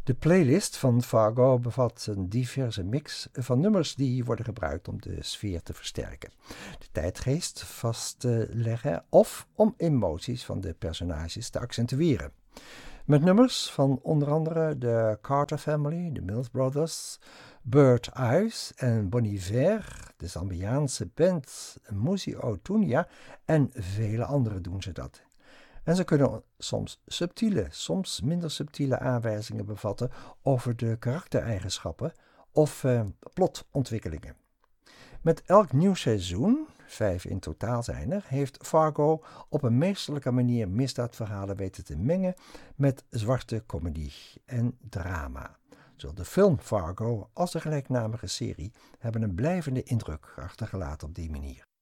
De playlist van Fargo bevat een diverse mix van nummers die worden gebruikt om de sfeer te versterken, de tijdgeest vast te leggen of om emoties van de personages te accentueren. Met nummers van onder andere de Carter Family, de Mills Brothers, Bird Eyes en Bon Iver, de Zambiaanse band Musi Otunya en vele anderen doen ze dat. En ze kunnen soms subtiele, soms minder subtiele aanwijzingen bevatten over de karaktereigenschappen of plotontwikkelingen. Met elk nieuw seizoen, 5 in totaal zijn er, heeft Fargo op een meesterlijke manier misdaadverhalen weten te mengen met zwarte comedie en drama. Zowel de film Fargo als de gelijknamige serie hebben een blijvende indruk achtergelaten op die manier.